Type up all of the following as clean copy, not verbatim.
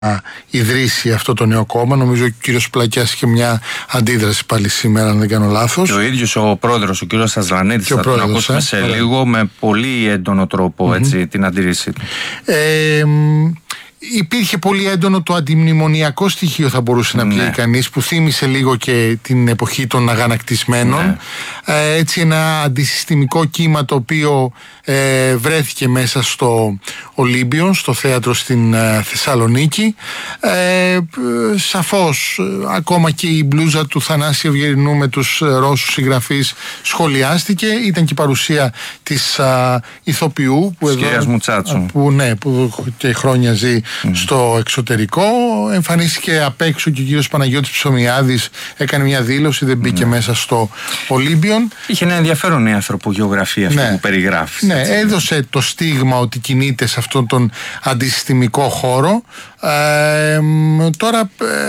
ιδρύσει αυτό το νέο κόμμα. Νομίζω ο κύριος Πλακιάς είχε μια αντίδραση πάλι σήμερα, αν δεν κάνω λάθος. Και ο ίδιος ο πρόεδρος, ο κύριος Ασλανίδης, θα τον ακούσουμε σε λίγο, με πολύ έντονο τρόπο έτσι, την αντίρρησή του. Υπήρχε πολύ έντονο το αντιμνημονιακό στοιχείο, θα μπορούσε να πει κανείς, που θύμισε λίγο και την εποχή των αγανακτισμένων. Έτσι ένα αντισυστημικό κύμα το οποίο βρέθηκε μέσα στο Ολύμπιον, στο θέατρο στην Θεσσαλονίκη. Σαφώς ακόμα και η μπλούζα του Θανάση Ευγερινού με τους Ρώσους συγγραφείς σχολιάστηκε. Ήταν και η παρουσία της ηθοποιού που που και χρόνια ζει στο εξωτερικό. Εμφανίστηκε απ' έξω και ο κύριος Παναγιώτης Ψωμιάδης, έκανε μια δήλωση, δεν μπήκε μέσα στο Ολύμπιον. Είχε ένα ενδιαφέρον η ανθρωπογεωγραφία αυτό που περιγράφει. Ναι, έδωσε το στίγμα ότι κινείται σε αυτόν τον αντισυστημικό χώρο. Τώρα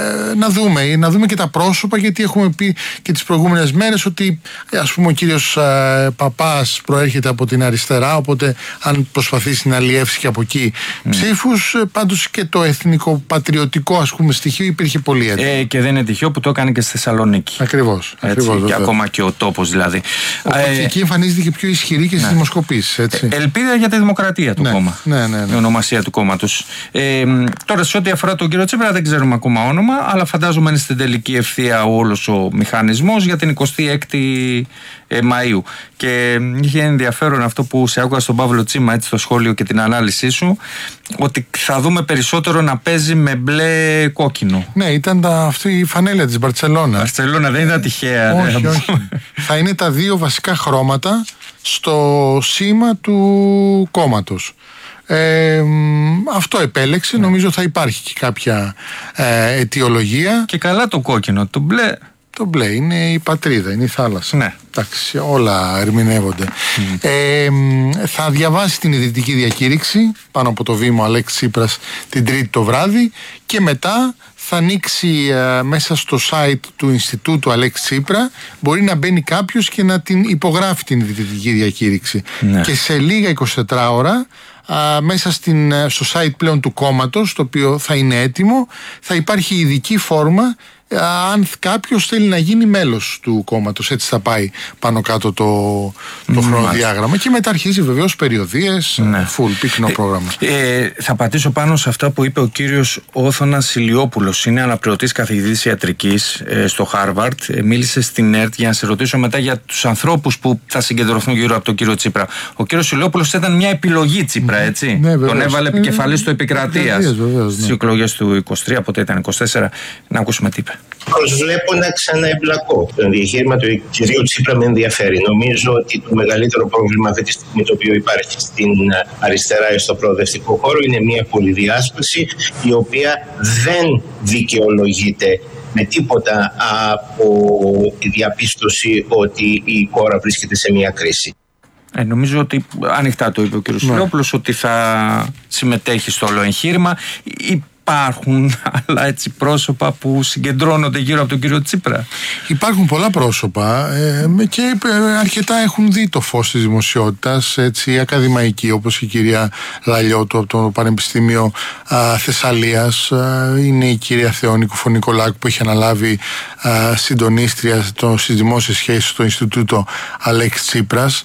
να δούμε και τα πρόσωπα, γιατί έχουμε πει και τις προηγούμενες μέρες ότι ας πούμε ο κύριος Παπάς προέρχεται από την αριστερά, οπότε αν προσπαθήσει να αλλιεύσει και από εκεί ψήφους, πάντως και το εθνικοπατριωτικό ας πούμε στοιχείο υπήρχε πολύ έντονο. Και δεν είναι τυχαίο που το έκανε και στη Θεσσαλονίκη. Ακριβώς. Και ακόμα και ο τόπος δηλαδή. Εκεί εμφανίζεται και πιο ισχυρή και στις δημοσκοπήσεις. Ελπίδα για τη δημοκρατία του κόμμα. Η ονομασία του κόμματος. Τώρα, σε ό,τι αφορά τον κύριο Τσίπρα, δεν ξέρουμε ακόμα όνομα, αλλά φαντάζομαι είναι στην τελική ευθεία όλος ο μηχανισμός για την 26η Μαΐου. Και είχε ενδιαφέρον αυτό που σε άκουγα στον Παύλο Τσίμα, έτσι, στο σχόλιο και την ανάλυση σου, ότι θα δούμε περισσότερο να παίζει με μπλε κόκκινο. Ναι, ήταν αυτή η φανέλα της Μπαρτσελώνα. Μπαρτσελώνα δεν ήταν τυχαία. Όχι. Θα είναι τα δύο βασικά χρώματα στο σήμα του κόμματος. Αυτό επέλεξε. Νομίζω θα υπάρχει και κάποια αιτιολογία. Και καλά το κόκκινο, το μπλε. Το μπλε είναι η πατρίδα, είναι η θάλασσα. Ναι. Εντάξει, όλα ερμηνεύονται. Θα διαβάσει την ιδρυτική διακήρυξη πάνω από το βήμα ο Αλέξης Τσίπρας την Τρίτη το βράδυ και μετά θα ανοίξει μέσα στο site του Ινστιτούτου Αλέξη Τσίπρα, μπορεί να μπαίνει κάποιος και να την υπογράφει την ιδρυτική διακήρυξη. Ναι. Και σε λίγα 24 ώρα μέσα στο site πλέον του κόμματος, το οποίο θα είναι έτοιμο, θα υπάρχει ειδική φόρμα αν κάποιος θέλει να γίνει μέλος του κόμματος. Έτσι θα πάει πάνω κάτω το χρονοδιάγραμμα και μετά αρχίζει βεβαίως περιοδίες, full πυκνό πρόγραμμα. Θα πατήσω πάνω σε αυτά που είπε ο κύριος Όθωνας Ηλιόπουλος. Είναι αναπληρωτής καθηγητής ιατρικής στο Harvard. Μίλησε στην ΕΡΤ για να σε ρωτήσω μετά για τους ανθρώπους που θα συγκεντρωθούν γύρω από τον κύριο Τσίπρα. Ο κύριος Ηλιόπουλος ήταν μια επιλογή Τσίπρα, έτσι. Τον έβαλε επικεφαλής του Επικρατείας στις εκλογές του 23, ποτέ ήταν 24. Να ακούσουμε τι είπε. Προσβλέπω να ξαναεμπλακώ. Το εγχείρημα του κυρίου Τσίπρα με ενδιαφέρει. Νομίζω ότι το μεγαλύτερο πρόβλημα αυτή τη στιγμή το οποίο υπάρχει στην αριστερά ή στο προοδευτικό χώρο είναι μια πολυδιάσπαση η οποία δεν δικαιολογείται με τίποτα από τη διαπίστωση ότι η χώρα βρίσκεται σε μια κρίση. Νομίζω ότι ανοιχτά το είπε ο κ. Σιλόπουλος ότι θα συμμετέχει στο όλο εγχείρημα. Υπάρχουν άλλα έτσι πρόσωπα που συγκεντρώνονται γύρω από τον κύριο Τσίπρα. Υπάρχουν πολλά πρόσωπα και αρκετά έχουν δει το φως της δημοσιότητας, έτσι, ακαδημαϊκοί, όπως η κυρία Λαλιώτου από το Πανεπιστήμιο Θεσσαλίας, είναι η κυρία Θεόνικου Φωνικολάκου που έχει αναλάβει συντονίστρια στις δημόσιες σχέσεις στο Ινστιτούτο Αλέξη Τσίπρας.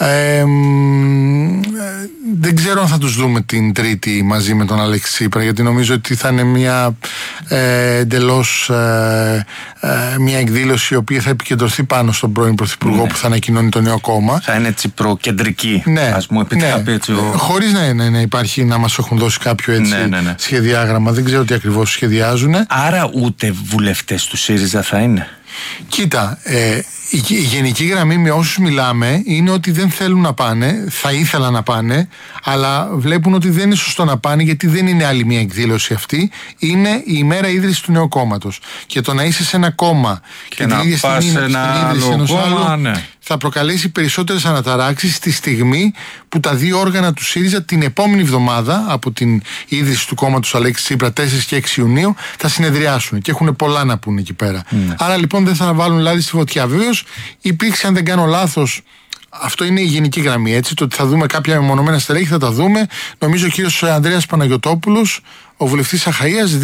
Δεν ξέρω αν θα τους δούμε την Τρίτη μαζί με τον Αλέξη Τσίπρα, γιατί νομίζω ότι θα είναι μια εντελώς μια εκδήλωση η οποία θα επικεντρωθεί πάνω στον πρώην Πρωθυπουργό που θα ανακοινώνει το νέο κόμμα. Θα είναι τσιπροκεντρική, ας μου επιτρέπει έτσι. Χωρίς να υπάρχει, να μας έχουν δώσει κάποιο έτσι σχεδιάγραμμα. Δεν ξέρω τι ακριβώς σχεδιάζουν. Άρα ούτε βουλευτές του ΣΥΡΙΖΑ θα είναι. Κοίτα, η γενική γραμμή με όσους μιλάμε είναι ότι δεν θέλουν να πάνε, θα ήθελαν να πάνε, αλλά βλέπουν ότι δεν είναι σωστό να πάνε, γιατί δεν είναι άλλη μια εκδήλωση αυτή. Είναι η ημέρα ίδρυσης του νέου κόμματος. Και το να είσαι σε ένα κόμμα και να πας σε ένα άλλο κόμμα, θα προκαλέσει περισσότερες αναταράξεις στη στιγμή που τα δύο όργανα του ΣΥΡΙΖΑ την επόμενη εβδομάδα από την ίδρυση του κόμματος Αλέξη Τσίπρα 4 και 6 Ιουνίου θα συνεδριάσουν και έχουν πολλά να πούνε εκεί πέρα. Άρα λοιπόν δεν θα βάλουν λάδι στη φωτιά. Βεβαίως υπήρξε, αν δεν κάνω λάθος, αυτό είναι η γενική γραμμή, έτσι, το ότι θα δούμε κάποια μεμονωμένα στελέχη, θα τα δούμε. Νομίζω ο κύριος Ανδρέας Παναγιωτόπουλος, ο βουλευτής Αχαΐας